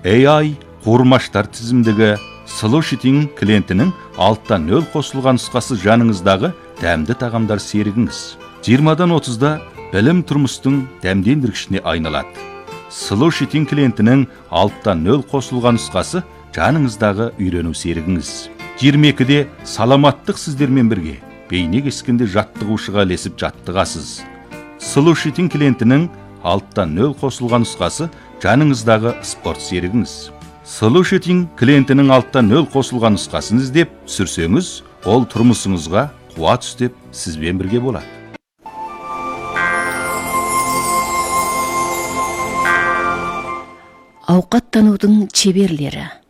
AI қуырмаштар тізімдегі Solution клиентінің алттан нөл қосылған нұсқасы жаныңыздағы дәмді тағамдар серігіңіз. 20-дан 30-да білім тұрмыстың дәмдендіргішіне айналады. Solution клиентінің алттан нөл қосылған нұсқасы жаныңыздағы үйрену серігіңіз. 22-де саламаттық сіздермен бірге бейне кескенде жаттығушыға ілесіп жаттығасыз. Solution клиентінің алттан нөл қосылған нұсқасы жаныңыздағы спорт серігіңіз. Solution клиентінің алттан нөл қосылған нұсқасын іздеп түсірсеңіз, ол тұрмысыңызға қуат үстеп сізбен бірге болады. Ауқаттанудың шеберлері.